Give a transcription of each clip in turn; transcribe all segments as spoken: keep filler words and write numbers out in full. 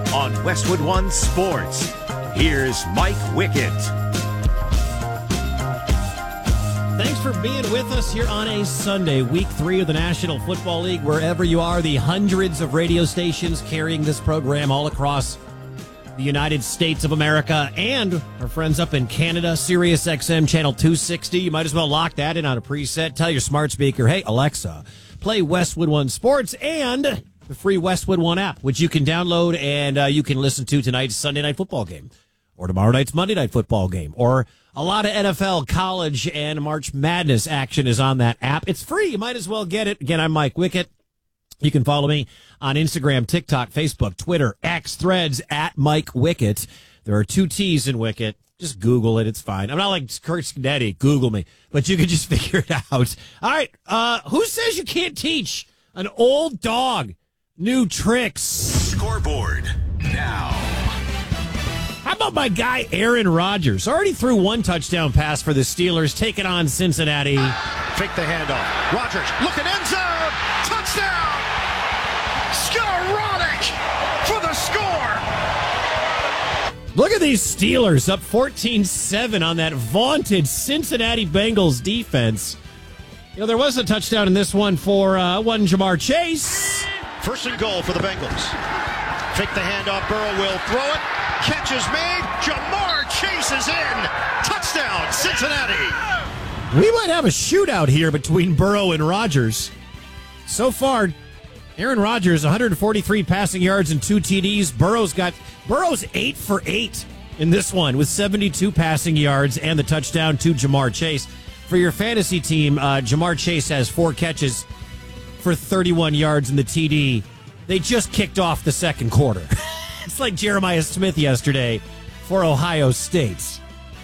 on Westwood One Sports. Here's Mike Wickett. Thanks for being with us here on a Sunday, week three of the National Football League. Wherever you are, the hundreds of radio stations carrying this program all across the United States of America, and our friends up in Canada, Sirius X M channel two sixty. You might as well lock that in on a preset. Tell your smart speaker, hey, Alexa, play Westwood One Sports, and the free Westwood One app, which you can download and uh, you can listen to tonight's Sunday night football game, or tomorrow night's Monday night football game, or a lot of N F L, college, and March Madness action is on that app. It's free. You might as well get it. Again, I'm Mike Wickett. You can follow me on Instagram, TikTok, Facebook, Twitter, X, Threads, at Mike Wickett. There are two T's in Wickett. Just Google it. It's fine. I'm not like Kurt Scanetti. Google me. But you can just figure it out. All right. Uh, who says you can't teach an old dog new tricks? Scoreboard now. How about my guy Aaron Rodgers? Already threw one touchdown pass for the Steelers, taking on Cincinnati. Fake the handoff. Rodgers looking end zone. Touchdown. Skowronek for the score. Look at these Steelers up fourteen seven on that vaunted Cincinnati Bengals defense. You know, there was a touchdown in this one for uh, one Jamar Chase. First and goal for the Bengals. Fake the handoff. Burrow will throw it. Catch is made. Jamar Chase is in. Touchdown, Cincinnati. We might have a shootout here between Burrow and Rodgers. So far, Aaron Rodgers, one hundred forty-three passing yards and two T Ds. Burrow's got Burrow's eight for eight in this one with seventy-two passing yards and the touchdown to Jamar Chase. For your fantasy team, uh, Jamar Chase has four catches for thirty-one yards in the T D. They just kicked off the second quarter. It's like Jeremiah Smith yesterday for Ohio State.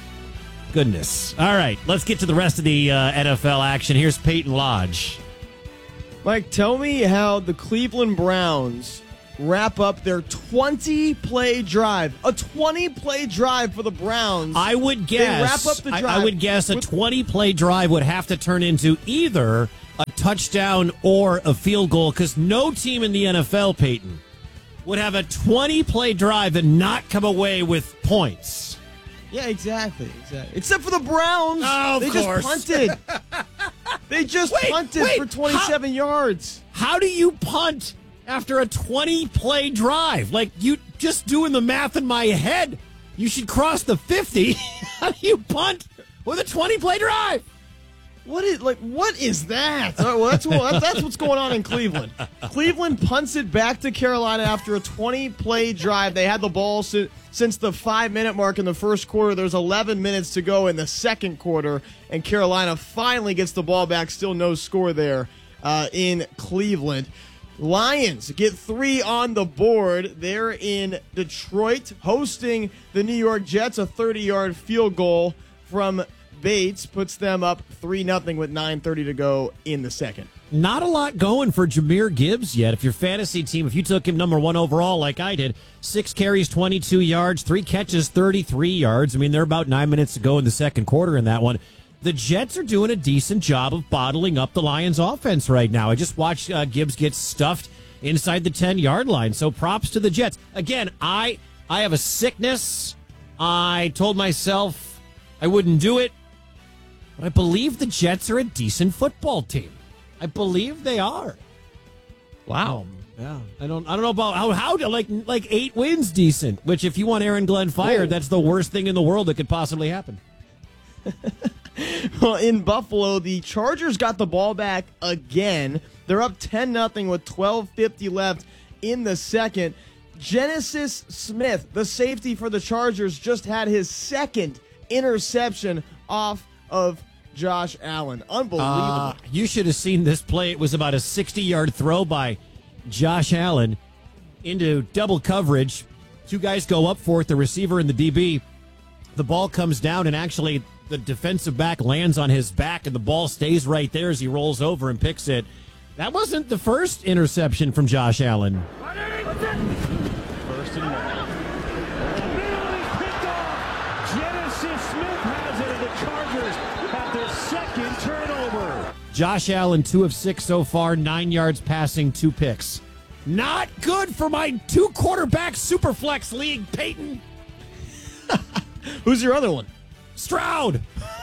Goodness. All right, let's get to the rest of the uh, N F L action. Here's Peyton Lodge. Mike, tell me how the Cleveland Browns wrap up their twenty-play drive. A twenty-play drive for the Browns. I would guess. They wrap up the drive. I, I would guess a twenty-play drive would have to turn into either a touchdown or a field goal, because no team in the N F L, Peyton, would have a twenty-play drive and not come away with points. Yeah, exactly, exactly. Except for the Browns. Oh, of they course. just punted. They just wait, punted wait, for twenty-seven how, yards. How do you punt after a twenty-play drive? Like, you just doing the math in my head. You should cross the fifty. How do you punt with a twenty-play drive? What is like? What is that? Oh, well, that's what, that's what's going on in Cleveland. Cleveland punts it back to Carolina after a twenty-play drive. They had the ball si- since the five-minute mark in the first quarter. There's eleven minutes to go in the second quarter, and Carolina finally gets the ball back. Still no score there uh, in Cleveland. Lions get three on the board. They're in Detroit, hosting the New York Jets. A thirty-yard field goal from Bates puts them up three nothing with nine thirty to go in the second. Not a lot going for Jahmyr Gibbs yet. If your fantasy team, if you took him number one overall like I did, six carries, twenty-two yards, three catches, thirty-three yards. I mean, they're about nine minutes to go in the second quarter in that one. The Jets are doing a decent job of bottling up the Lions' offense right now. I just watched uh, Gibbs get stuffed inside the ten-yard line, so props to the Jets. Again, I I have a sickness. I told myself I wouldn't do it. But I believe the Jets are a decent football team. I believe they are. Wow. Yeah. I don't I don't know about how how like like eight wins decent, which if you want Aaron Glenn fired, that's the worst thing in the world that could possibly happen. Well, in Buffalo, the Chargers got the ball back again. They're up ten nothing with twelve fifty left in the second. Genesis Smith, the safety for the Chargers, just had his second interception off of Josh Allen. Unbelievable. Uh, you should have seen this play. It was about a sixty-yard throw by Josh Allen into double coverage. Two guys go up for it, the receiver and the D B. The ball comes down, and actually the defensive back lands on his back, and the ball stays right there as he rolls over and picks it. That wasn't the first interception from Josh Allen. First and one. Picked off. Genesis Smith has it, and the Chargers have their second turnover. Josh Allen, two of six so far, nine yards passing, two picks. Not good for my two quarterback superflex league, Peyton. Who's your other one? Stroud.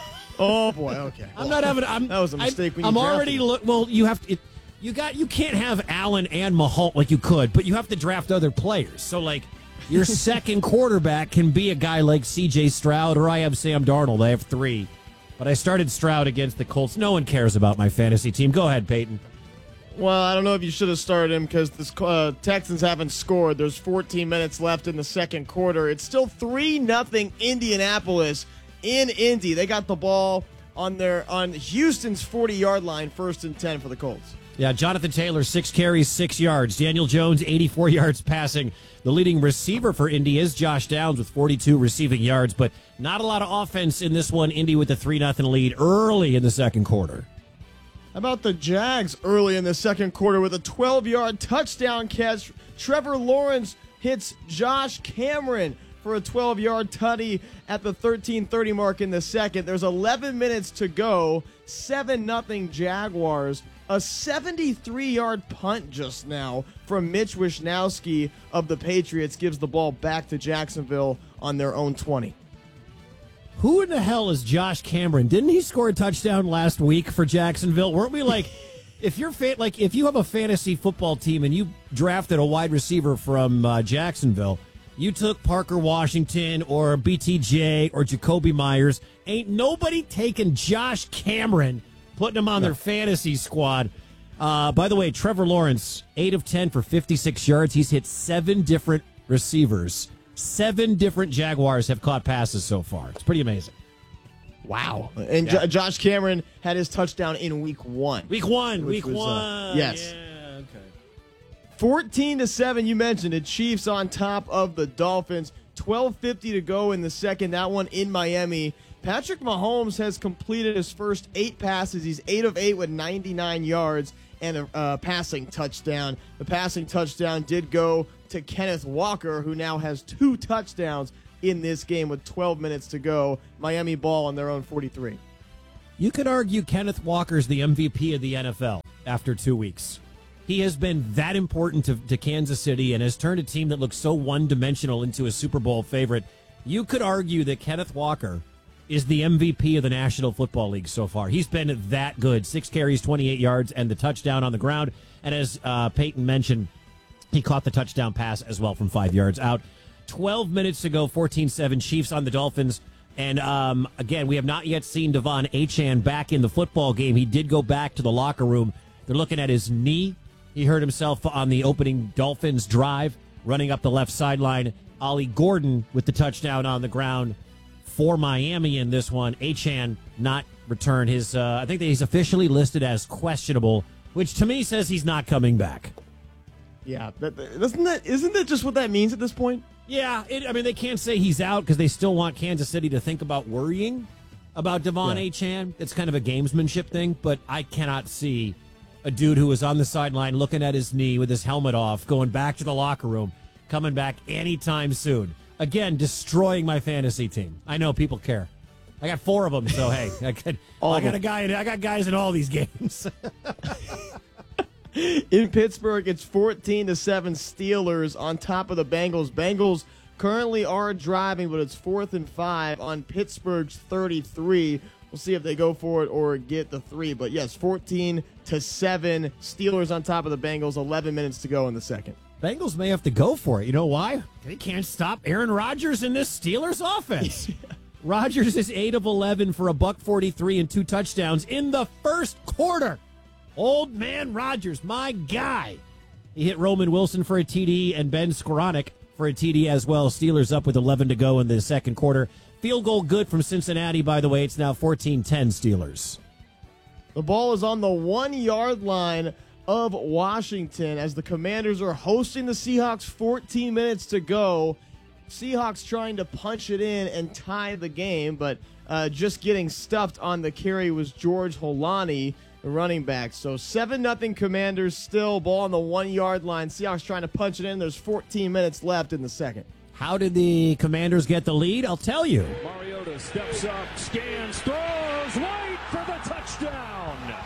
Oh boy, okay. I'm not having. I'm, that was a mistake. I, when you I'm drafted already. him. Look, well, you have to. It, you got. You can't have Allen and Mahomes like you could, but you have to draft other players. So like, your second quarterback can be a guy like C J Stroud, or I have Sam Darnold. I have three, but I started Stroud against the Colts. No one cares about my fantasy team. Go ahead, Peyton. Well, I don't know if you should have started him because the uh, Texans haven't scored. There's fourteen minutes left in the second quarter. It's still three nothing Indianapolis in Indy. They got the ball on their on Houston's forty-yard line, first and ten for the Colts. Yeah, Jonathan Taylor, six carries, six yards. Daniel Jones, eighty-four yards passing. The leading receiver for Indy is Josh Downs with forty-two receiving yards, but not a lot of offense in this one. Indy with a three nothing lead early in the second quarter. How about the Jags early in the second quarter with a twelve-yard touchdown catch? Trevor Lawrence hits Josh Cameron for a twelve-yard tutty at the thirteen thirty mark in the second. There's eleven minutes to go. seven nothing Jaguars. A seventy-three-yard punt just now from Mitch Wishnowsky of the Patriots gives the ball back to Jacksonville on their own twenty. Who in the hell is Josh Cameron? Didn't he score a touchdown last week for Jacksonville? Weren't we like, if you're fa- like if you have a fantasy football team and you drafted a wide receiver from uh, Jacksonville, you took Parker Washington or B T J or Jacoby Myers. Ain't nobody taking Josh Cameron, putting him on no. their fantasy squad. Uh, by the way, Trevor Lawrence, eight of ten for fifty-six yards. He's hit seven different receivers. Seven different Jaguars have caught passes so far. It's pretty amazing. Wow. And yeah. J- Josh Cameron had his touchdown in week one. Week one. Week was, one. Uh, yes. Yeah, okay. fourteen to seven, you mentioned it. Chiefs on top of the Dolphins. twelve fifty to go in the second. That one in Miami. Patrick Mahomes has completed his first eight passes. He's eight of eight with ninety-nine yards and a uh, passing touchdown. The passing touchdown did go to Kenneth Walker, who now has two touchdowns in this game with twelve minutes to go. Miami ball on their own forty-three. You could argue Kenneth Walker's the M V P of the N F L after two weeks. He has been that important to, to Kansas City and has turned a team that looks so one-dimensional into a Super Bowl favorite. You could argue that Kenneth Walker is the M V P of the National Football League so far. He's been that good. Six carries, twenty-eight yards, and the touchdown on the ground. And as uh, Peyton mentioned, he caught the touchdown pass as well from five yards out. twelve minutes to go, fourteen seven, Chiefs on the Dolphins. And, um, again, we have not yet seen Devon Achane back in the football game. He did go back to the locker room. They're looking at his knee. He hurt himself on the opening Dolphins drive, running up the left sideline. Ollie Gordon with the touchdown on the ground for Miami in this one. Achane not return. His, uh, I think that he's officially listed as questionable, which to me says he's not coming back. Yeah, that, doesn't that isn't that just what that means at this point? Yeah, it, I mean they can't say he's out because they still want Kansas City to think about worrying about Devon yeah. Achane. It's kind of a gamesmanship thing, but I cannot see a dude who was on the sideline looking at his knee with his helmet off, going back to the locker room, coming back anytime soon. Again, destroying my fantasy team. I know people care. I got four of them, so hey, I got, I got a guy. I got guys in all these games. In Pittsburgh, it's fourteen to seven Steelers on top of the Bengals. Bengals currently are driving, but it's fourth and five on Pittsburgh's thirty-three. We'll see if they go for it or get the three. But yes, fourteen to seven Steelers on top of the Bengals. eleven minutes to go in the second. Bengals may have to go for it. You know why? They can't stop Aaron Rodgers in this Steelers offense. yeah. Rodgers is eight of eleven for a buck forty-three and two touchdowns in the first quarter. Old man Rodgers, my guy. He hit Roman Wilson for a T D and Ben Skoranek for a T D as well. Steelers up with eleven to go in the second quarter. Field goal good from Cincinnati, by the way. It's now fourteen ten Steelers. The ball is on the one-yard line of Washington as the Commanders are hosting the Seahawks. fourteen minutes to go. Seahawks trying to punch it in and tie the game, but uh, just getting stuffed on the carry was George Holani, the running back. So seven nothing Commanders still. Ball on the one-yard line. Seahawks trying to punch it in. There's fourteen minutes left in the second. How did the Commanders get the lead? I'll tell you. Mariota steps up, scans, throws, wait for the touchdown.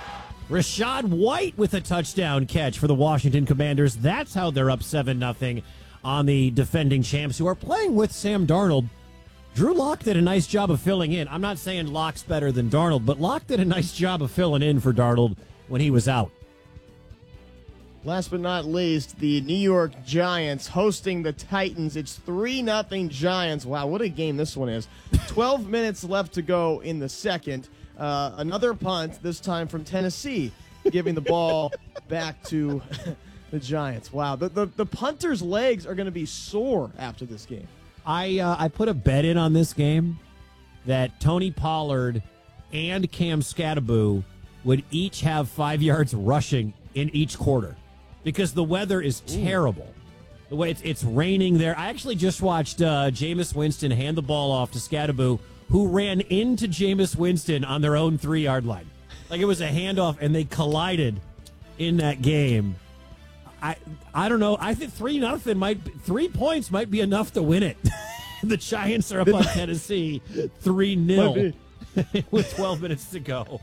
Rashad White with a touchdown catch for the Washington Commanders. That's how they're up seven nothing on the defending champs, who are playing with Sam Darnold. Drew Lock did a nice job of filling in. I'm not saying Lock's better than Darnold, but Lock did a nice job of filling in for Darnold when he was out. Last but not least, the New York Giants hosting the Titans. It's three nothing Giants. Wow, what a game this one is. twelve minutes left to go in the second. Uh, another punt, this time from Tennessee, giving the ball back to the Giants. Wow, the, the, the punter's legs are going to be sore after this game. I uh, I put a bet in on this game that Tony Pollard and Cam Scatterbo would each have five yards rushing in each quarter because the weather is terrible. Ooh. The way it's, it's raining there. I actually just watched uh, Jameis Winston hand the ball off to Scatterbo, who ran into Jameis Winston on their own three-yard line. Like it was a handoff, and they collided in that game. I I don't know. I think three nothing might be, three points might be enough to win it. The Giants are up on Tennessee three nil with twelve minutes to go.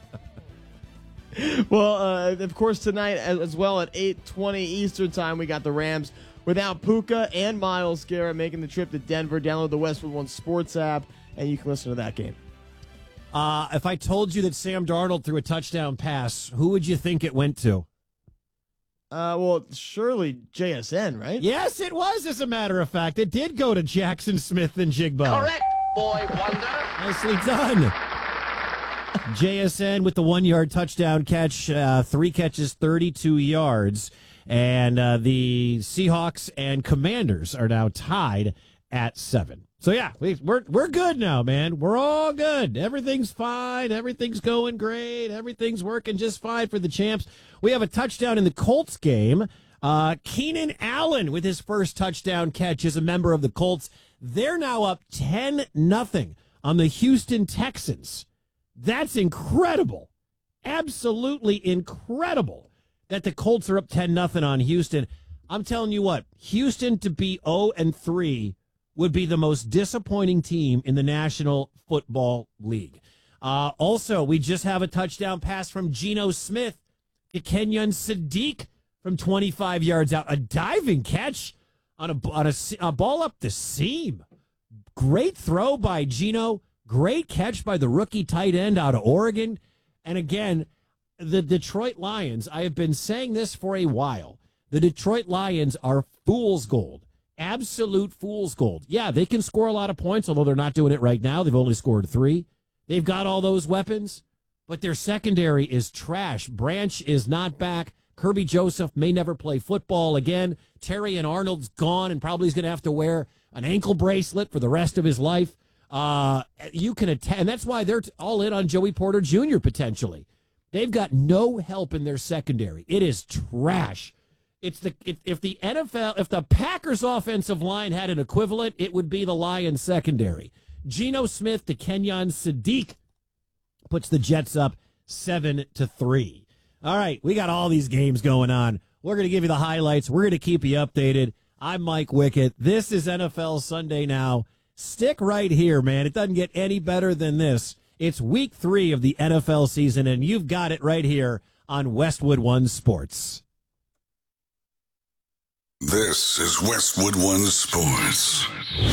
Well, uh, of course, tonight as, as well at eight twenty Eastern time, we got the Rams without Puka and Myles Garrett making the trip to Denver. Download the Westwood One Sports app, and you can listen to that game. Uh, if I told you that Sam Darnold threw a touchdown pass, who would you think it went to? Uh, well, surely J S N, right? Yes, it was, as a matter of fact. It did go to Jackson Smith and Jigba. Correct, boy wonder. Nicely done. J S N with the one-yard touchdown catch, uh, three catches, thirty-two yards. And uh, the Seahawks and Commanders are now tied at seven. So, yeah, we, we're we're good now, man. We're all good. Everything's fine. Everything's going great. Everything's working just fine for the champs. We have a touchdown in the Colts game. Uh, Keenan Allen with his first touchdown catch as a member of the Colts. They're now up ten nothing on the Houston Texans. That's incredible. Absolutely incredible that the Colts are up ten nothing on Houston. I'm telling you what, Houston to be oh and three would be the most disappointing team in the National Football League. Uh, also, we just have a touchdown pass from Geno Smith to Kenyon Sadiq from twenty-five yards out. A diving catch on a, on a, a ball up the seam. Great throw by Geno. Great catch by the rookie tight end out of Oregon. And again, the Detroit Lions, I have been saying this for a while. The Detroit Lions are fool's gold. Absolute fool's gold. Yeah, they can score a lot of points, although they're not doing it right now. They've only scored three. They've got all those weapons, but their secondary is trash. Branch is not back. Kirby Joseph may never play football again. Terry and Arnold's gone and probably is going to have to wear an ankle bracelet for the rest of his life. Uh, you can attend, and that's why they're all in on Joey Porter Junior potentially. They've got no help in their secondary. It is trash. It's the if, if the N F L, if the Packers offensive line had an equivalent, it would be the Lions secondary. Geno Smith to Kenyon Sadiq puts the Jets up seven to three. All right, we got all these games going on. We're going to give you the highlights. We're going to keep you updated. I'm Mike Wickett. This is N F L Sunday now. Stick right here, man. It doesn't get any better than this. It's week three of the N F L season, and you've got it right here on Westwood One Sports. This is Westwood One Sports.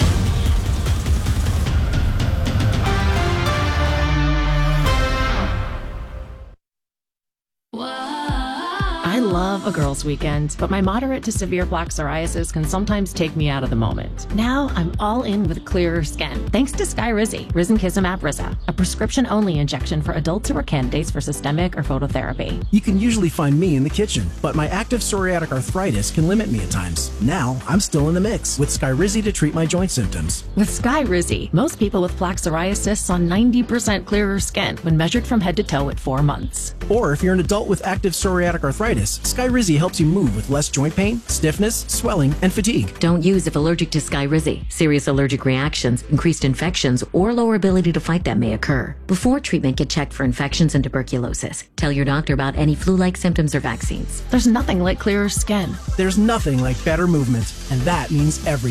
I love a girls' weekend, but my moderate to severe plaque psoriasis can sometimes take me out of the moment. Now I'm all in with clearer skin, thanks to Skyrizi, Risankizumab Risa, a prescription-only injection for adults who are candidates for systemic or phototherapy. You can usually find me in the kitchen, but my active psoriatic arthritis can limit me at times. Now I'm still in the mix with Skyrizi to treat my joint symptoms. With Skyrizi, most people with plaque psoriasis saw ninety percent clearer skin when measured from head to toe at four months. Or if you're an adult with active psoriatic arthritis, Skyrizi helps you move with less joint pain, stiffness, swelling, and fatigue. Don't use if allergic to Skyrizi. Serious allergic reactions, increased infections, or lower ability to fight them may occur. Before treatment, get checked for infections and tuberculosis. Tell your doctor about any flu-like symptoms or vaccines. There's nothing like clearer skin. There's nothing like better movement, and that means everything.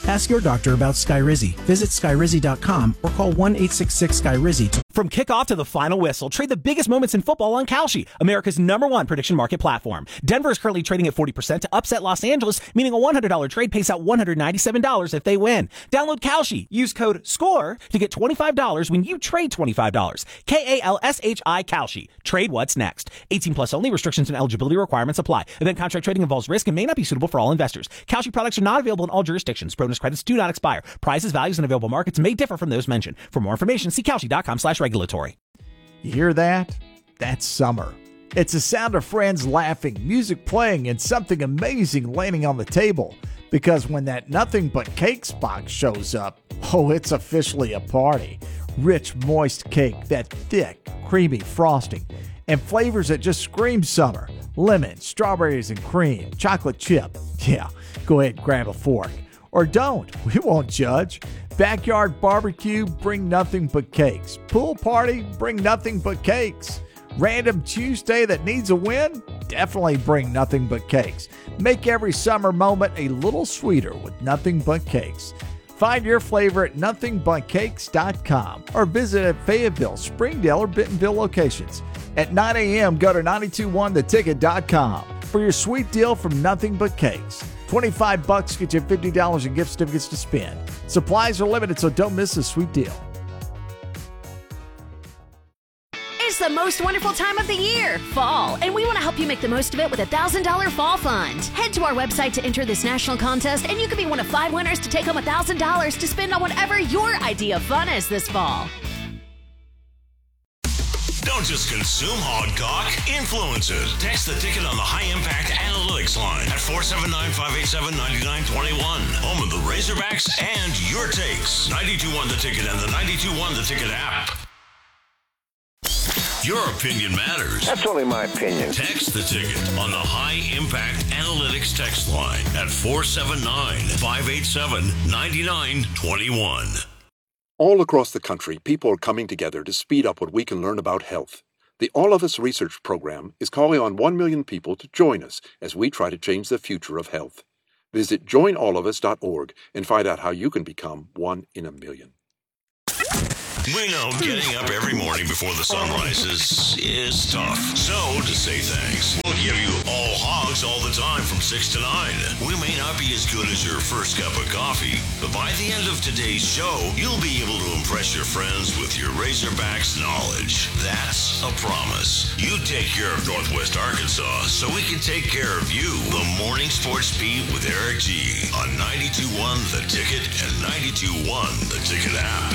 Ask your doctor about Skyrizi. Visit Skyrizi dot com or call one eight six six Sky Rizzi. From kickoff to the final whistle, trade the biggest moments in football on Kalshi, America's number one prediction market platform. Denver is currently trading at forty percent to upset Los Angeles, meaning a one hundred dollars trade pays out one hundred ninety-seven dollars if they win. Download Kalshi. Use code SCORE to get twenty-five dollars when you trade twenty-five dollars. K A L S H I Kalshi. Trade what's next. eighteen plus only. Restrictions and eligibility requirements apply. Event contract trading involves risk and may not be suitable for all investors. Kalshi products are not available in all jurisdictions. Bonus credits do not expire. Prices, values, and available markets may differ from those mentioned. For more information, see Kalshi dot com slash regulatory. You hear that? That's summer. It's the sound of friends laughing, music playing, and something amazing landing on the table. Because when that Nothing But Cakes box shows up, oh, it's officially a party. Rich, moist cake, that thick, creamy frosting, and flavors that just scream summer. Lemon, strawberries and cream, chocolate chip. Yeah, go ahead and grab a fork. Or don't. We won't judge. Backyard barbecue, bring nothing but cakes. Pool party, bring nothing but cakes. Random Tuesday that needs a win? Definitely bring nothing but cakes. Make every summer moment a little sweeter with nothing but cakes. Find your flavor at nothing but cakes dot com or visit at Fayetteville, Springdale, or Bentonville locations. At nine a.m., go to nine two one the ticket dot com for your sweet deal from Nothing But Cakes. twenty-five bucks get you fifty dollars in gift certificates to spend. Supplies are limited, so don't miss this sweet deal. It's the most wonderful time of the year, fall, and we want to help you make the most of it with a one thousand dollars Fall Fund. Head to our website to enter this national contest, and you could be one of five winners to take home one thousand dollars to spend on whatever your idea of fun is this fall. Don't just consume Hogcock, influence it. Text the ticket on the High Impact Analytics line at four seven nine, five eight seven, nine nine two one. Home of the Razorbacks and your takes. ninety-two point one The Ticket and the ninety-two point one The Ticket app. Your opinion matters. That's only my opinion. Text the ticket on the High Impact Analytics text line at four seven nine, five eight seven, nine nine two one. All across the country, people are coming together to speed up what we can learn about health. The All of Us Research Program is calling on one million people to join us as we try to change the future of health. Visit join all of us dot org and find out how you can become one in a million. We know getting up every morning before the sun rises is tough. So, to say thanks, we'll give you all hogs all the time from six to nine. We may not be as good as your first cup of coffee, but by the end of today's show, you'll be able to impress your friends with your Razorbacks knowledge. That's a promise. You take care of Northwest Arkansas so we can take care of you. The Morning Sports Beat with Eric G on ninety-two point one The Ticket and ninety-two point one The Ticket app.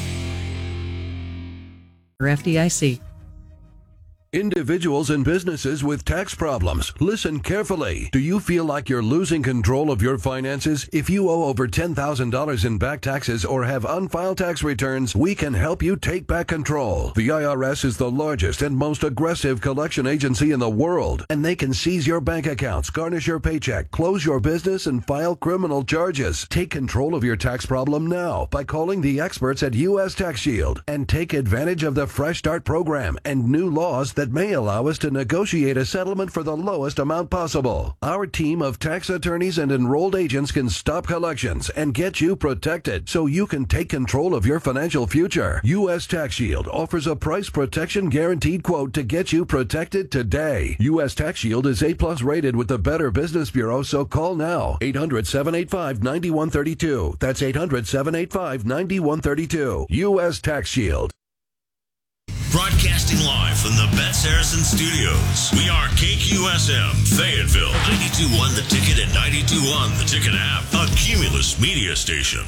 F D I C. Individuals and businesses with tax problems, listen carefully. Do you feel like you're losing control of your finances? If you owe over ten thousand dollars in back taxes or have unfiled tax returns, we can help you take back control. The I R S is the largest and most aggressive collection agency in the world, and they can seize your bank accounts, garnish your paycheck, close your business, and file criminal charges. Take control of your tax problem now by calling the experts at U S Tax Shield and take advantage of the Fresh Start program and new laws that that may allow us to negotiate a settlement for the lowest amount possible. Our team of tax attorneys and enrolled agents can stop collections and get you protected so you can take control of your financial future. U S Tax Shield offers a price protection guaranteed quote to get you protected today. U S Tax Shield is A plus rated with the Better Business Bureau, so call now. eight hundred, seven eight five, nine one three two. That's eight hundred, seven eight five, nine one three two. U S Tax Shield. Broadcasting live from the Bet Saracen Studios. We are K Q S M, Fayetteville, ninety-two point one The Ticket and ninety-two point one The Ticket app, a Cumulus media station.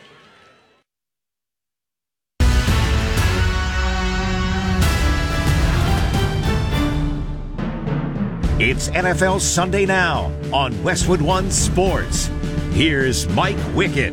It's N F L Sunday Now on Westwood One Sports. Here's Mike Wickett.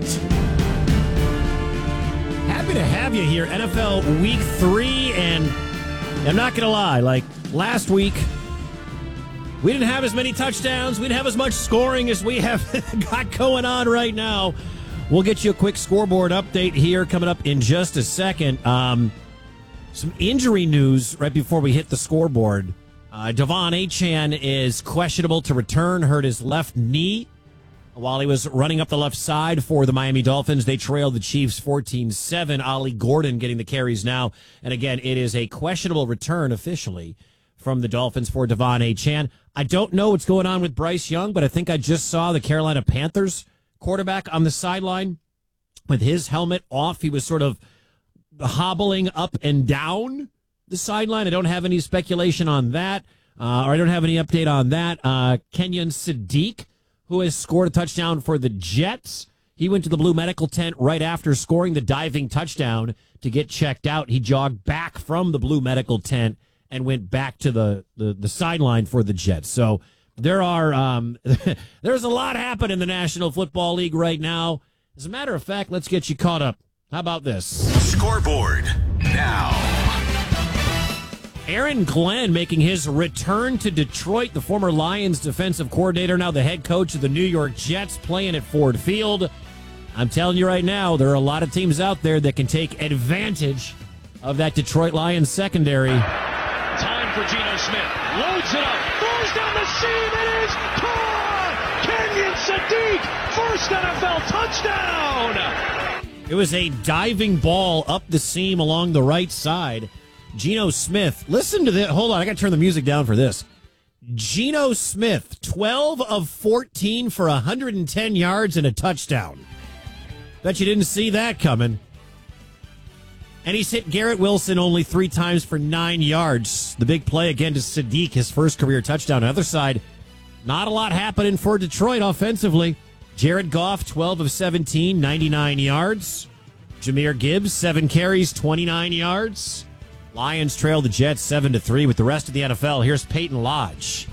Happy to have you here. N F L Week three, and I'm not going to lie, like last week, we didn't have as many touchdowns. We didn't have as much scoring as we have got going on right now. We'll get you a quick scoreboard update here coming up in just a second. Um, some injury news right before we hit the scoreboard. Uh, Devon Achane is questionable to return, hurt his left knee. While he was running up the left side for the Miami Dolphins, they trailed the Chiefs fourteen seven. Ollie Gordon getting the carries now. And again, it is a questionable return officially from the Dolphins for Devon Achane. I don't know what's going on with Bryce Young, but I think I just saw the Carolina Panthers quarterback on the sideline with his helmet off. He was sort of hobbling up and down the sideline. I don't have any speculation on that, uh, or I don't have any update on that. Uh, Kenyon Sadiq, who has scored a touchdown for the Jets. He went to the blue medical tent right after scoring the diving touchdown to get checked out. He jogged back from the blue medical tent and went back to the, the, the sideline for the Jets. So there are um, there's a lot happening in the National Football League right now. As a matter of fact, let's get you caught up. How about this? Scoreboard now. Aaron Glenn making his return to Detroit, the former Lions defensive coordinator, now the head coach of the New York Jets, playing at Ford Field. I'm telling you right now, there are a lot of teams out there that can take advantage of that Detroit Lions secondary. Time for Geno Smith. Loads it up. Throws down the seam. It is caught. Kenyon Sadiq. First N F L touchdown. It was a diving ball up the seam along the right side. Geno Smith, listen to this. Hold on, I got to turn the music down for this. Geno Smith, twelve of fourteen for one hundred ten yards and a touchdown. Bet you didn't see that coming. And he's hit Garrett Wilson only three times for nine yards. The big play again to Sadiq, his first career touchdown. On the other side, not a lot happening for Detroit offensively. Jared Goff, twelve of seventeen, ninety-nine yards. Jahmyr Gibbs, seven carries, twenty-nine yards. Lions trail the Jets seven to three with the rest of the N F L. Here's Peyton Lodge.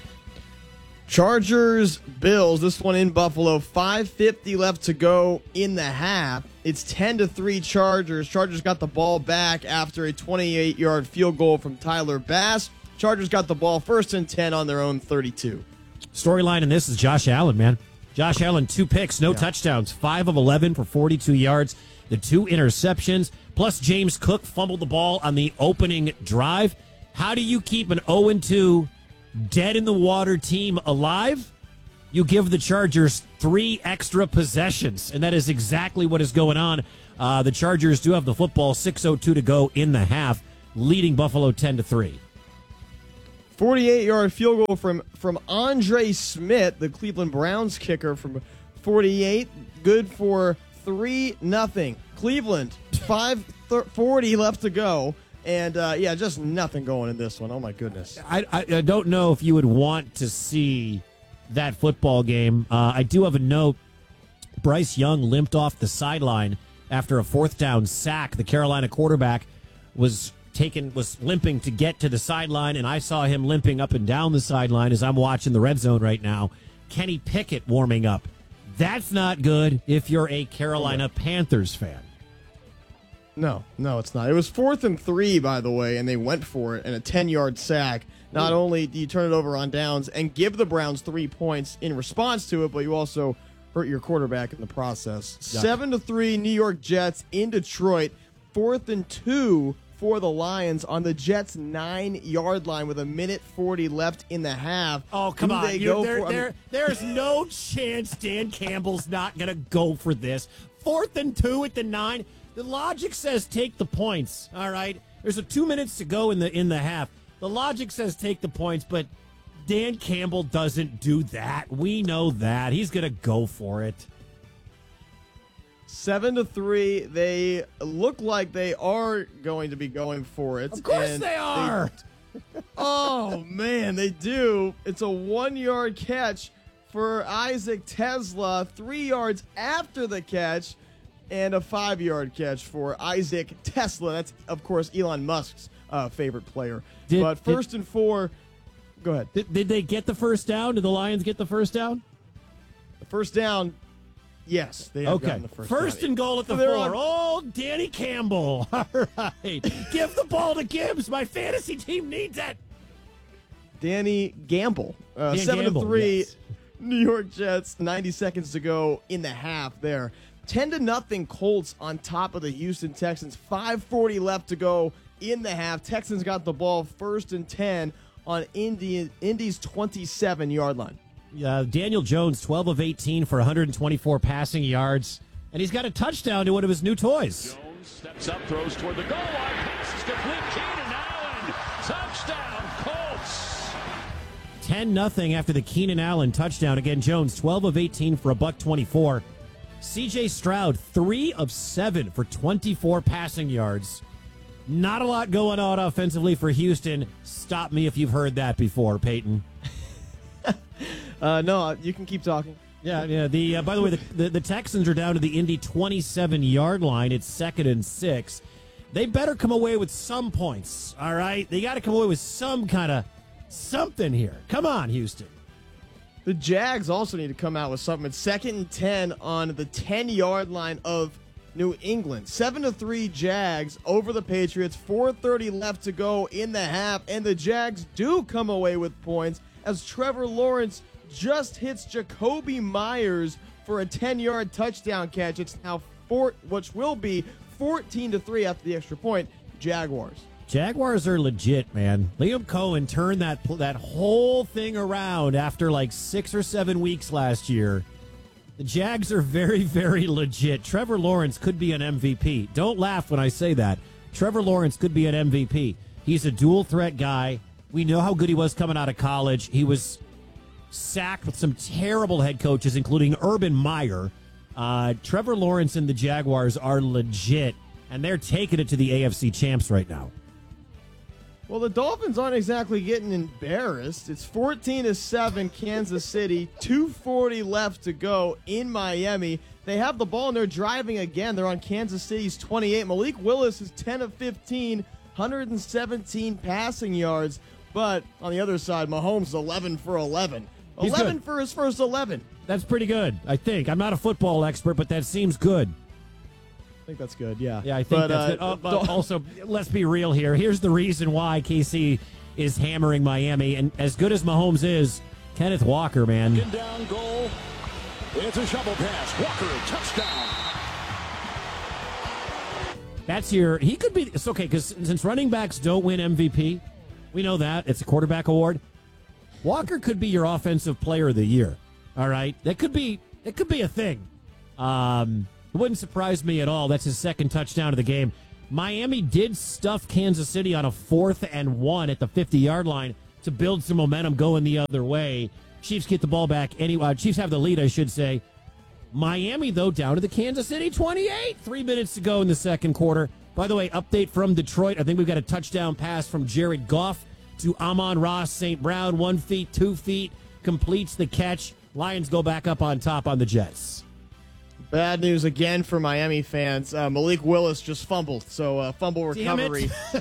Chargers, Bills, this one in Buffalo, five fifty left to go in the half. It's ten to three Chargers. Chargers got the ball back after a twenty-eight-yard field goal from Tyler Bass. Chargers got the ball first and ten on their own thirty-two. Storyline in this is Josh Allen, man. Josh Allen, two picks, no yeah. touchdowns, five of eleven for forty-two yards, the two interceptions, plus James Cook fumbled the ball on the opening drive. How do you keep an oh and two dead-in-the-water team alive? You give the Chargers three extra possessions, and that is exactly what is going on. Uh, the Chargers do have the football, six oh two to go in the half, leading Buffalo ten to three. forty-eight-yard field goal from, from Andre Smith, the Cleveland Browns kicker, from forty-eight, good for three nothing. Cleveland, five forty left to go. And, uh, yeah, just nothing going in this one. Oh, my goodness. I, I, I don't know if you would want to see that football game. Uh, I do have a note. Bryce Young limped off the sideline after a fourth down sack. The Carolina quarterback was taken, was limping to get to the sideline, and I saw him limping up and down the sideline as I'm watching the red zone right now. Kenny Pickett warming up. That's not good if you're a Carolina Panthers fan. No, no, it's not. It was fourth and three, by the way, and they went for it, and a ten-yard sack. Not Ooh. only do you turn it over on downs and give the Browns three points in response to it, but you also hurt your quarterback in the process. Yep. Seven to three, New York Jets in Detroit. Fourth and two for the Lions on the Jets' nine-yard line with a minute forty left in the half. Oh, come Who on. They go there, for? There, I mean, there's no chance Dan Campbell's not going to go for this. Fourth and two at the nine. The logic says take the points, all right? There's a two minutes to go in the in the half. The logic says take the points, but Dan Campbell doesn't do that. We know that. He's going to go for it. Seven to three. They look like they are going to be going for it. Of course and they are. They, oh, man, they do. It's a one-yard catch for Isaac Tesla, three yards after the catch. And a five-yard catch for Isaac Tesla. That's, of course, Elon Musk's uh, favorite player. Did, but first did, and four, go ahead. Did, did they get the first down? Did the Lions get the first down? The first down, yes. They have okay. gotten the first, first down. and goal at the so four. Oh, Danny Campbell. All right. Give the ball to Gibbs. My fantasy team needs it. Danny Gamble. Uh, Dan seven Gamble, to three, yes. New York Jets, ninety seconds to go in the half there. ten to nothing Colts on top of the Houston Texans. five forty left to go in the half. Texans got the ball first and ten on Indy, Indy's twenty-seven-yard line. Uh, Daniel Jones, twelve of eighteen for one hundred twenty-four passing yards. And he's got a touchdown to one of his new toys. Jones steps up, throws toward the goal line. Pass is complete. Keenan Allen. Touchdown, Colts. ten nothing after the Keenan Allen touchdown. Again, Jones, twelve of eighteen for a buck twenty-four. C J Stroud, three of seven for twenty-four passing yards. Not a lot going on offensively for Houston. Stop me if you've heard that before, Peyton. uh, no, you can keep talking. Yeah, yeah. The uh, by the way, the, the, the Texans are down to the Indy twenty-seven-yard line. It's second and six. They better come away with some points, all right? They got to come away with some kind of something here. Come on, Houston. The Jags also need to come out with something. It's second and ten on the ten-yard line of New England. seven to three Jags over the Patriots. four thirty left to go in the half, and the Jags do come away with points as Trevor Lawrence just hits Jacoby Myers for a ten-yard touchdown catch. It's now four, which will be fourteen to three after the extra point. Jaguars. Jaguars are legit, man. Liam Cohen turned that that whole thing around after like six or seven weeks last year. The Jags are very, very legit. Trevor Lawrence could be an M V P. Don't laugh when I say that. Trevor Lawrence could be an M V P. He's a dual threat guy. We know how good he was coming out of college. He was sacked with some terrible head coaches, including Urban Meyer. Uh, Trevor Lawrence and the Jaguars are legit, and they're taking it to the A F C champs right now. Well, the Dolphins aren't exactly getting embarrassed. It's fourteen to seven Kansas City, two forty left to go in Miami. They have the ball and they're driving again. They're on Kansas City's twenty-eight. Malik Willis is ten of fifteen, one hundred seventeen passing yards. But on the other side, Mahomes eleven for eleven. He's eleven good. for his first eleven. That's pretty good, I think. I'm not a football expert, but that seems good. I think that's good, yeah. Yeah, I think but, that's uh, good. Oh, but also, let's be real here. Here's the reason why K C is hammering Miami. And as good as Mahomes is, Kenneth Walker, man. Second down goal. It's a shovel pass. Walker, touchdown. That's your... He could be... It's okay, because since running backs don't win M V P, we know that. It's a quarterback award. Walker could be your offensive player of the year. All right? That could be... That could be a thing. Um... It wouldn't surprise me at all. That's his second touchdown of the game. Miami did stuff Kansas City on a fourth and one at the fifty-yard line to build some momentum going the other way. Chiefs get the ball back anyway. Chiefs have the lead, I should say. Miami, though, down to the Kansas City twenty-eight. Three minutes to go in the second quarter. By the way, update from Detroit. I think we've got a touchdown pass from Jared Goff to Amon-Ra Saint Brown. One feet, two feet, completes the catch. Lions go back up on top on the Jets. Bad news again for Miami fans. Uh, Malik Willis just fumbled, so uh, fumble recovery. Here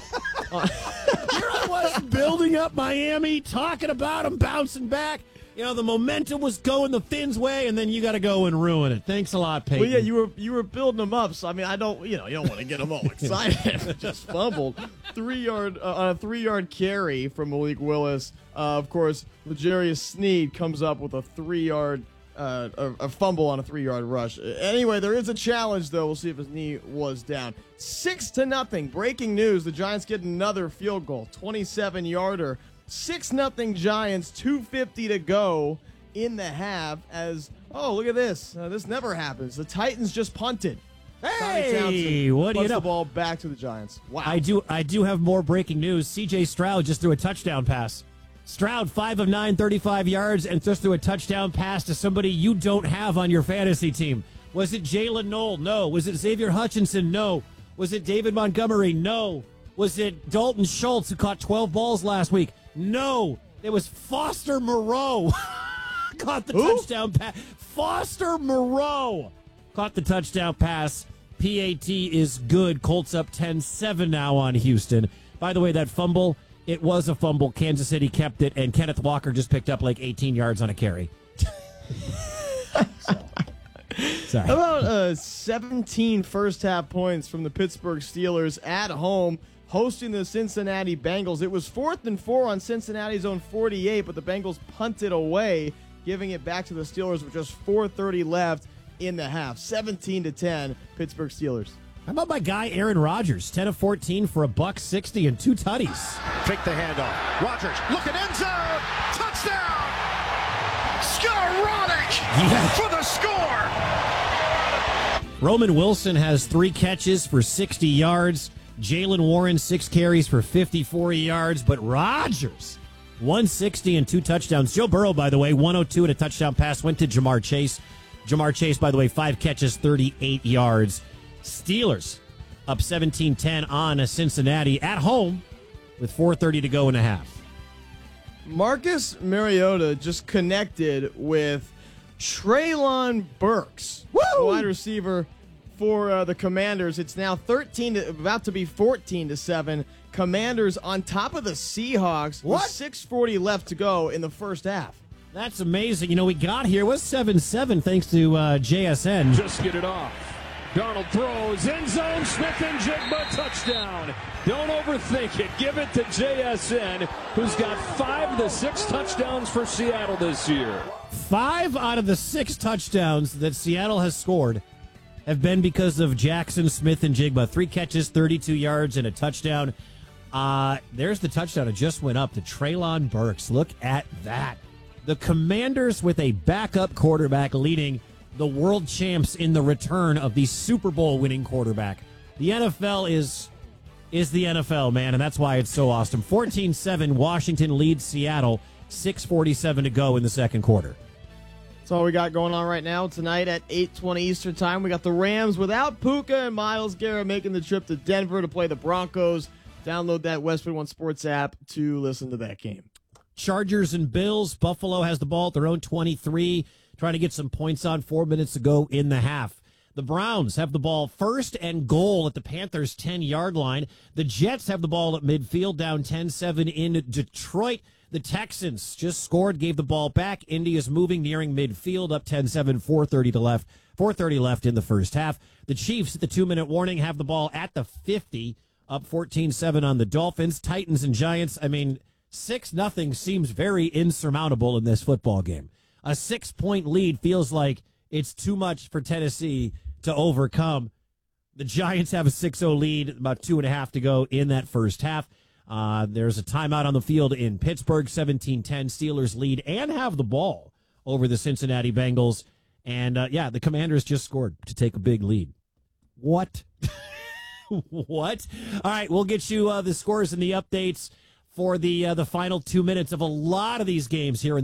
I was building up Miami, talking about him bouncing back. You know, the momentum was going the Fins' way, and then you got to go and ruin it. Thanks a lot, Peyton. Well, yeah, you were you were building them up. So I mean, I don't, you know, you don't want to get them all excited. Just fumbled, three yard uh, on a three yard carry from Malik Willis. Uh, of course, L'Jarius Sneed comes up with a three yard. Uh, a, a fumble on a three-yard rush. Anyway, there is a challenge, though. We'll see if his knee was down. Six to nothing. Breaking news. The Giants get another field goal. twenty-seven-yarder. Six nothing Giants. two fifty to go in the half as, oh, look at this. Uh, this never happens. The Titans just punted. Hey, what do you know? The ball back to the Giants. Wow. I do, I do have more breaking news. C J Stroud just threw a touchdown pass. Stroud, five of nine, thirty-five yards, and just threw a touchdown pass to somebody you don't have on your fantasy team. Was it Jalen Knoll? No. Was it Xavier Hutchinson? No. Was it David Montgomery? No. Was it Dalton Schultz, who caught twelve balls last week? No. It was Foster Moreau. Caught the Who? touchdown pass. Foster Moreau caught the touchdown pass. P A T is good. Colts up ten seven now on Houston. By the way, that fumble... It was a fumble. Kansas City kept it, and Kenneth Walker just picked up like eighteen yards on a carry. so, sorry. How about uh, seventeen first-half points from the Pittsburgh Steelers at home, hosting the Cincinnati Bengals? It was fourth and four on Cincinnati's own forty-eight, but the Bengals punted away, giving it back to the Steelers with just four thirty left in the half. seventeen to ten, Pittsburgh Steelers. How about my guy Aaron Rodgers, ten of fourteen for a buck sixty and two tutties. Fake the handoff. Rodgers looking end zone. Touchdown. Score! Yeah. for the score. Roman Wilson has three catches for sixty yards. Jalen Warren, six carries for fifty-four yards. But Rodgers, one sixty and two touchdowns. Joe Burrow, by the way, one oh two and a touchdown pass went to Jamar Chase. Jamar Chase, by the way, five catches, thirty-eight yards. Steelers up seventeen ten on Cincinnati at home with four thirty to go in a half. Marcus Mariota just connected with Treylon Burks, Woo! wide receiver for uh, the Commanders. It's now thirteen to, about to be fourteen to seven. Commanders on top of the Seahawks What? with six forty left to go in the first half. That's amazing. You know, we got here was seven seven thanks to uh, J S N. Just get it off. Darnold throws, end zone, Smith and Jigba, touchdown. Don't overthink it. Give it to J S N, who's got five of the six touchdowns for Seattle this year. Five out of the six touchdowns that Seattle has scored have been because of Jackson Smith and Jigba. Three catches, thirty-two yards, and a touchdown. Uh, there's the touchdown. It just went up to Treylon Burks. Look at that. The Commanders with a backup quarterback leading the world champs in the return of the Super Bowl winning quarterback. The N F L is is the N F L, man, and that's why it's so awesome. fourteen seven, Washington leads Seattle, six forty-seven to go in the second quarter. That's all we got going on right now. Tonight at eight twenty Eastern Time, we got the Rams without Puka and Myles Garrett making the trip to Denver to play the Broncos. Download that Westwood One Sports app to listen to that game. Chargers and Bills. Buffalo has the ball at their own twenty-three, trying to get some points on. Four minutes to go in the half. The Browns have the ball first and goal at the Panthers' ten-yard line. The Jets have the ball at midfield, down ten seven in Detroit. The Texans just scored, gave the ball back. Indy is moving, nearing midfield, up ten seven, four thirty to left, four thirty left in the first half. The Chiefs, at the two-minute warning, have the ball at the fifty, up fourteen seven on the Dolphins. Titans and Giants, I mean, six nothing seems very insurmountable in this football game. A six-point lead feels like it's too much for Tennessee to overcome. The Giants have a six oh lead, about two and a half to go in that first half. Uh, there's a timeout on the field in Pittsburgh, seventeen ten. Steelers lead and have the ball over the Cincinnati Bengals. And, uh, yeah, the Commanders just scored to take a big lead. What? What? All right, we'll get you uh, the scores and the updates for the uh, the final two minutes of a lot of these games here in